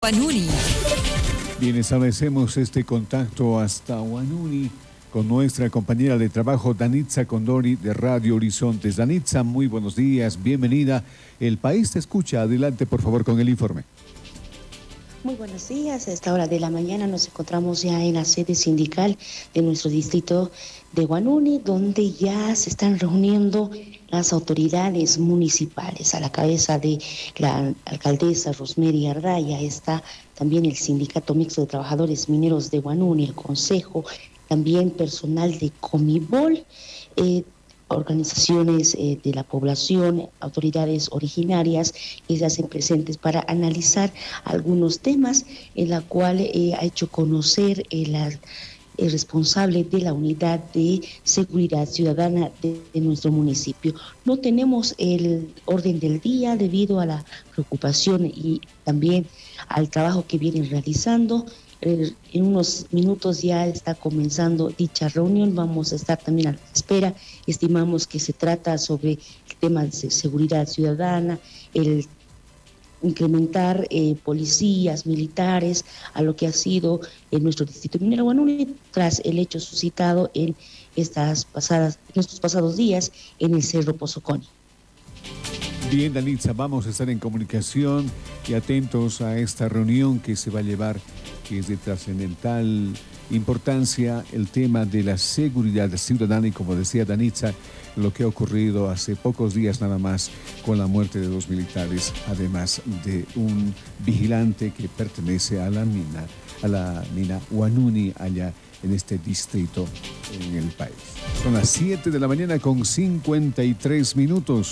Huanuni. Bien, establecemos este contacto hasta Huanuni con nuestra compañera de trabajo Danitza Condori de Radio Horizontes. Danitza, muy buenos días, bienvenida. El país te escucha. Adelante, por favor, con el informe. Muy buenos días. A esta hora de la mañana nos encontramos ya en la sede sindical de nuestro distrito de Huanuni, donde ya se están reuniendo las autoridades municipales. A la cabeza de la alcaldesa Rosemary Ardaya está también el Sindicato Mixto de Trabajadores Mineros de Huanuni, el Consejo, también personal de Comibol, organizaciones de la población, autoridades originarias que se hacen presentes para analizar algunos temas, en la cual ha hecho conocer el responsable de la unidad de seguridad ciudadana de nuestro municipio. No tenemos el orden del día debido a la preocupación y también al trabajo que vienen realizando. En unos minutos ya está comenzando dicha reunión, vamos a estar también a la espera. Estimamos que se trata sobre el tema de seguridad ciudadana, el incrementar policías, militares, a lo que ha sido en nuestro distrito minero Huanuni tras el hecho suscitado en estos pasados días en el Cerro Pozoconi. Bien, Danitza, vamos a estar en comunicación y atentos a esta reunión que se va a llevar, que es de trascendental importancia, el tema de la seguridad ciudadana y, como decía Danitza, lo que ha ocurrido hace pocos días nada más con la muerte de dos militares, además de un vigilante que pertenece a la mina Huanuni, allá en este distrito en el país. Son las 7 de la mañana con 53 minutos.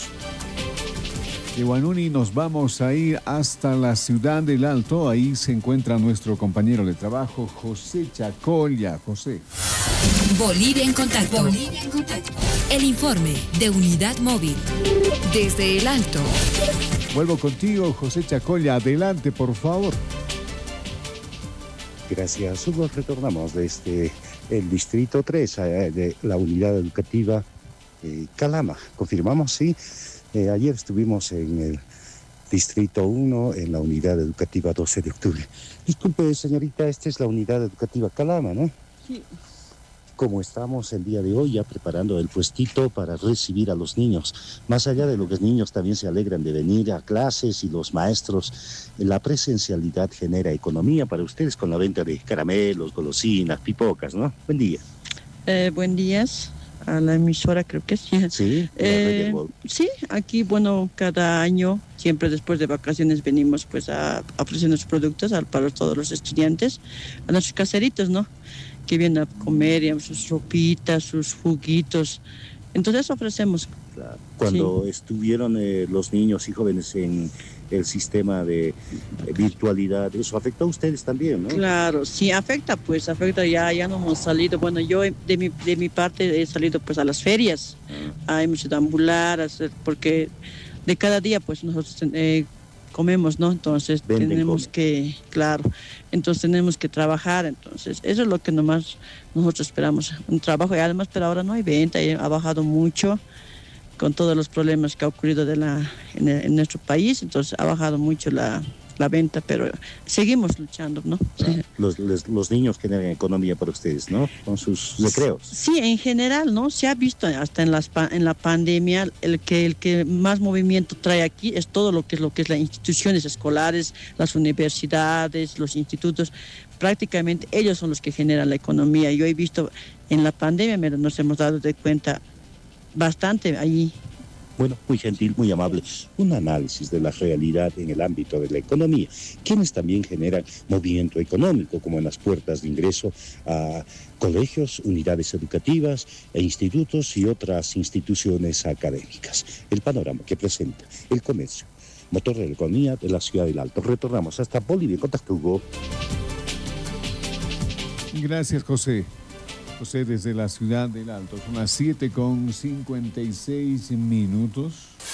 De Huanuni nos vamos a ir hasta la ciudad del Alto. Ahí se encuentra nuestro compañero de trabajo, José Chacolla. José. Bolivia en contacto. Bolivia en contacto. El informe de Unidad Móvil. Desde el Alto. Vuelvo contigo, José Chacolla. Adelante, por favor. Gracias, Hugo. Retornamos desde el Distrito 3 de la Unidad Educativa Calama. Confirmamos, sí. Ayer estuvimos en el Distrito 1, en la Unidad Educativa 12 de octubre. Disculpe, señorita, esta es la Unidad Educativa Calama, ¿no? Sí. Como estamos el día de hoy ya preparando el puestito para recibir a los niños. Más allá de lo que los niños también se alegran de venir a clases y los maestros, la presencialidad genera economía para ustedes con la venta de caramelos, golosinas, pipocas, ¿no? Buen día. Buen día. A la emisora, creo que sí. Sí, sí, aquí, bueno, cada año, siempre después de vacaciones, venimos pues a ofrecer nuestros productos para todos los estudiantes, a nuestros caseritos, ¿no? Que vienen a comer, digamos, sus ropitas, sus juguitos. Entonces ofrecemos. Claro. Cuando estuvieron los niños y jóvenes en el sistema de virtualidad, eso afectó a ustedes también, ¿no? Claro, sí, afecta, ya no hemos salido. Bueno, yo de mi parte he salido pues a las ferias, hemos ido a ambular, porque de cada día pues nosotros comemos, ¿no? Entonces tenemos que trabajar, entonces eso es lo que nomás nosotros esperamos, un trabajo, y además, pero ahora no hay venta, ha bajado mucho con todos los problemas que ha ocurrido en nuestro país, entonces ha bajado mucho la venta, pero seguimos luchando, ¿no? Sí. Los niños generan economía para ustedes, ¿no? Con sus recreos. Sí, en general, ¿no? Se ha visto hasta en la pandemia el que más movimiento trae aquí es todo lo que es las instituciones escolares, las universidades, los institutos. Prácticamente ellos son los que generan la economía. Yo he visto en la pandemia, nos hemos dado de cuenta bastante allí. Bueno, muy gentil, muy amable. Un análisis de la realidad en el ámbito de la economía, quienes también generan movimiento económico, como en las puertas de ingreso a colegios, unidades educativas e institutos y otras instituciones académicas. El panorama que presenta el comercio, motor de la economía de la ciudad del Alto. Retornamos hasta Bolivia en contacto, Hugo. Gracias, José. José, desde la ciudad del Alto. Son las 7:56 minutos.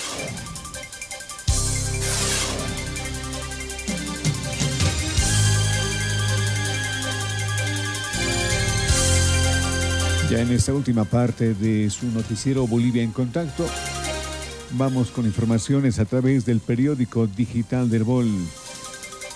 Ya en esta última parte de su noticiero Bolivia en Contacto, vamos con informaciones a través del periódico digital del Bol.